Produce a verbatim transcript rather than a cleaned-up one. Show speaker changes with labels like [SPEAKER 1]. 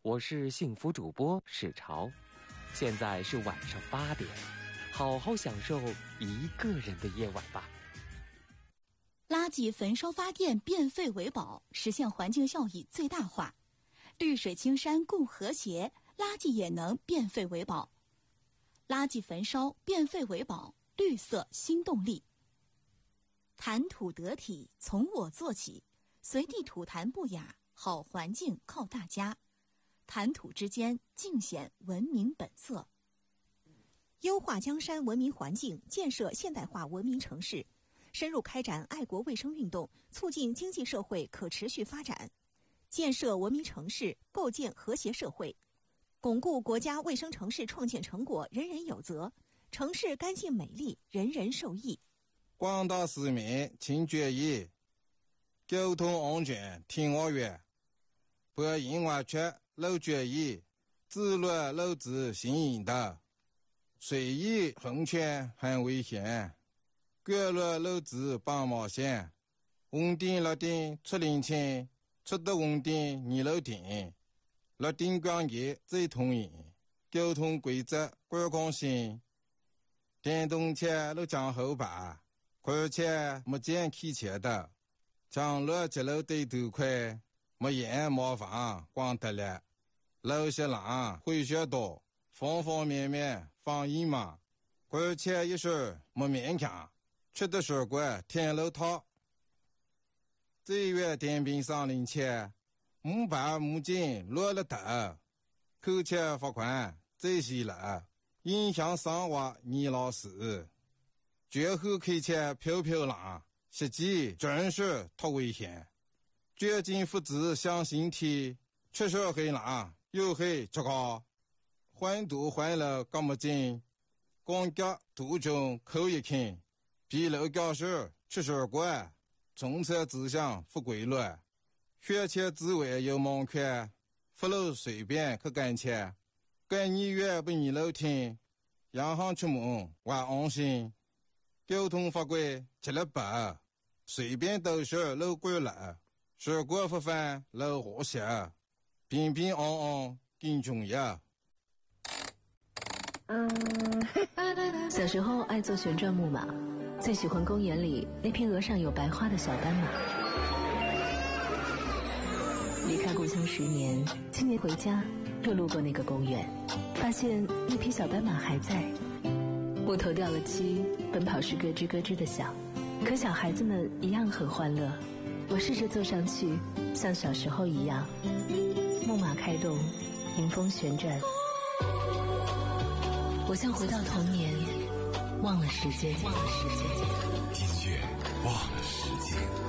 [SPEAKER 1] 我是幸福主播史潮，现在是晚上八点，好好享受一个人的夜晚吧。
[SPEAKER 2] 垃圾焚烧发电，变废为宝，实现环境效益最大化。绿水青山共和谐，垃圾也能变废为宝。垃圾焚烧，变废为宝，绿色新动力。谈吐得体，从我做起，随地吐痰不雅，好环境靠大家。谈吐之间，尽显文明本色。
[SPEAKER 3] 优化江山文明环境，建设现代化文明城市，深入开展爱国卫生运动，促进经济社会可持续发展，建设文明城市，构建和谐社会，巩固国家卫生城市创建成果人人有责，城市干净美丽，人人受益。
[SPEAKER 4] 广大市民请注意，交通安全听我话，不因为缺漏注意，自乱漏子行引导，随意横穿很危险，过路漏子帮冒险，红灯绿灯出领情，出得红灯你漏停，绿灯光节最通行，交通规则管控性，电动车都讲后排，而且没见开车的，将路接路对头快，没烟没房光得了，路些浪会学多，方方面面放一嘛，而且一时没勉强，吃的水果天路套。这月电瓶上领车，木板木筋落了头，扣钱罚款这些了，影响生活你老死。绝后开车飘飘浪，实际真是太危险。绝境父子向心体，吃手黑浪又黑这个，环堵环了干么劲，光脚途中口一看，疲劳教室吃水果，中车指向不规律，学车之外有盲圈，不路随便去赶车，赶你越不你楼听，洋行出门我安心。交通法规吃了白，随便都是路过了，水果不犯路和谐，平平安安更重要。
[SPEAKER 5] 小时候爱坐旋转木马，最喜欢公园里那匹额上有白花的小斑马。离开故乡十年，今年回家又路过那个公园，发现那匹小斑马还在。木头掉了漆，奔跑时咯吱咯吱的响，可小孩子们一样很欢乐。我试着坐上去，像小时候一样，木马开动，迎风旋转，我像回到童年，忘了时间，忘了时间，
[SPEAKER 6] 音乐忘了时间。